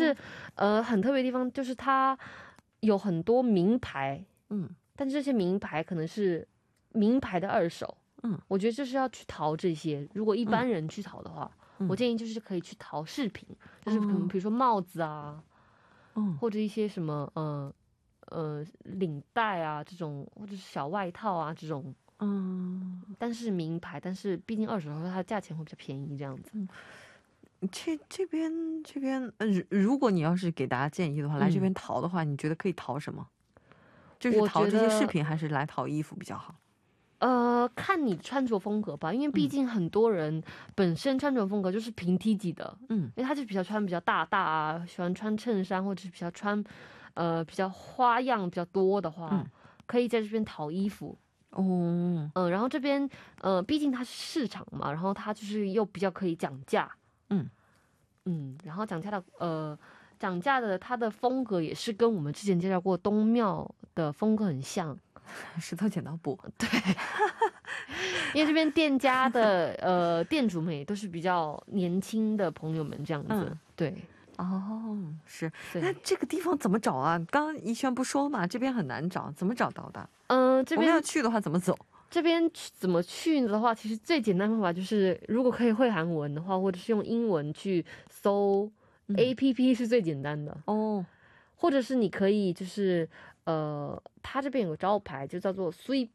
是很特别的地方就是它有很多名牌，但这些名牌可能是名牌的二手，我觉得就是要去淘这些。如果一般人去淘的话，我建议就是可以去淘饰品，就是比如说帽子啊，或者一些什么领带啊这种，或者是小外套啊这种。但是名牌，但是毕竟二手的话，它的价钱会比较便宜，这样子。 这边如果你要是给大家建议的话，来这边淘的话，你觉得可以淘什么？就是淘这些饰品，还是来淘衣服比较好？ 看你穿着风格吧，因为毕竟很多人本身穿着风格就是平梯级的，因为他就比较穿比较大啊，喜欢穿衬衫，或者是比较穿比较花样比较多的话，可以在这边淘衣服。然后这边毕竟它是市场嘛，然后它就是又比较可以讲价，然后讲价的它的风格也是跟我们之前介绍过东庙的风格很像， 石头剪刀布。 对，因为这边店家的店主们也都是比较年轻的朋友们这样子，对。 是。那这个地方怎么找啊？刚刚怡璇不说嘛，这边很难找，怎么找到的？这边我们要去的话怎么走？ 这边怎么去的话，其实最简单的方法就是，如果可以会韩文的话，或者是用英文去搜 APP 是最简单的或者是你可以就是它这边有个招牌就叫做수입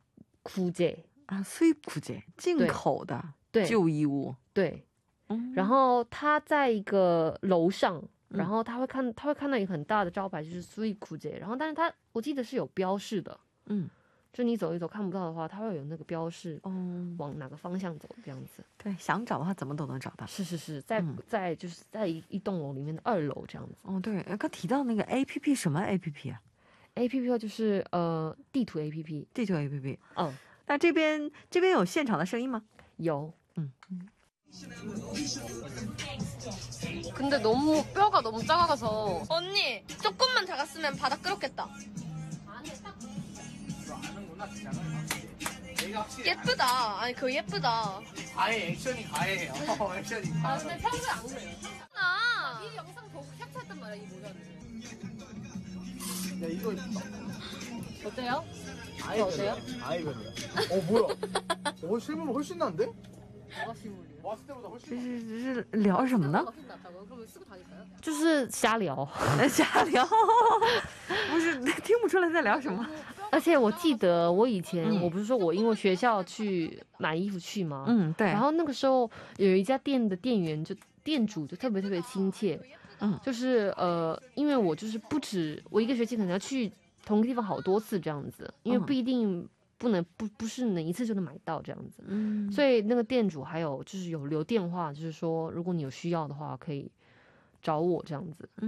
구제 啊，수입 구제进口的旧衣物， 对。然后他在一个楼上，然后他会看到一个很大的招牌，就是수입 구제，然后但是我记得是有标示的，就你走一走看不到的话，它会有那个标示，往哪个方向走这样子。 对，想找的话怎么都能找到。 是，在就是在一栋楼里面的2楼这样子。 对，刚提到那个 APP 什么 APP 啊 ？APP 就是地图 APP。 地图 APP。那这边有现场的声音吗？ 有。근데 너무 뼈가 너무 작아서 언니 조금만 작았으면 바닥 끓었겠다. 예쁘다. 아니 그거 예쁘다. 아예 액션이 가해해요. 액션이 가해. 근데 평소에 안 그래요. 이 영상 보고 캡처했단 말이야 이 모자를. 야 이거 예쁘다. 어때요? 아예 어때요? 아예 별로야. 뭐야? 실물은 훨씬 난데? 뭐가 실물이야? 这是聊什么呢？ 就是瞎聊， 瞎聊，不是听不出来在聊什么。 而且我记得我以前我不是说我因为学校去买衣服去吗？ 对。 然后那个时候有一家店的店主就特别特别亲切，就是因为我就是不止我一个学期可能要去同一个地方好多次这样子，因为不一定。不是哪一次就能买到这样子，所以那个店主还有就是有留电话，就是说如果你有需要的话可以找我这样子。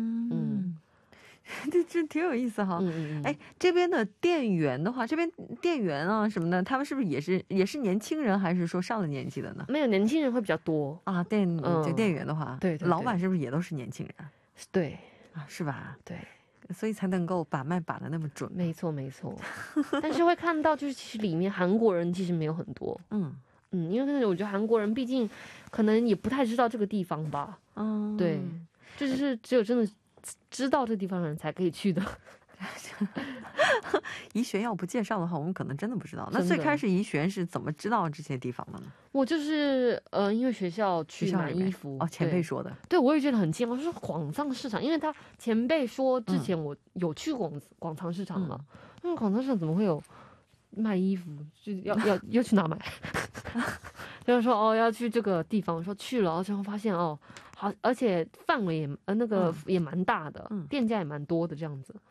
这挺有意思哈。这边的店员的话，这边店员啊什么的，他们是不是也是年轻人，还是说上了年纪的呢？ 没有，年轻人会比较多啊。店员的话， 对， 老板是不是也都是年轻人？ 对啊，是吧？ 对。 所以才能够把脉把的那么准。 没错。但是会看到就是其实里面韩国人其实没有很多。因为我觉得韩国人毕竟可能也不太知道这个地方吧。对，就是只有真的知道这个地方的人才可以去的。 怡璇要不介绍的话，我们可能真的不知道。那最开始怡璇是怎么知道这些地方的呢？ 我就是因为学校去买衣服， 前辈说的。 对，我也觉得很惊讶，我说广藏市场，因为他前辈说之前我有去广藏市场了，广藏市场怎么会有卖衣服？就要去哪买？就是说要去这个地方，说去了，然后发现好，而且范围也蛮大的，店家也蛮多的这样子。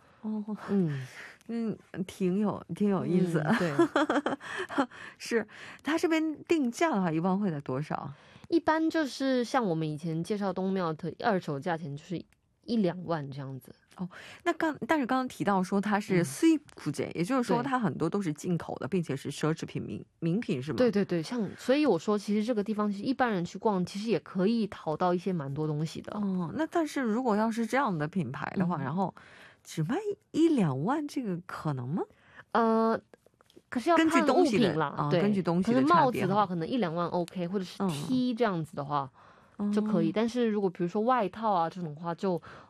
挺有意思。 对， 是他这边定价的话，一般会在多少？ 一般就是像我们以前介绍东庙的二手价钱，就是1-2万这样子。 那但是刚刚提到说它是수입 구제，也就是说它很多都是进口的，并且是奢侈品名品，是吗？ 对，所以我说其实这个地方其实一般人去逛，其实也可以淘到一些蛮多东西的。 那但是如果要是这样的品牌的话，然后只卖1-2万，这个可能吗？ 可是要看物品啦，对， 根据东西的差别。 可是帽子的话，可能1-2万 OK， 或者是 T 这样子的话就可以。但是如果比如说外套啊这种话，就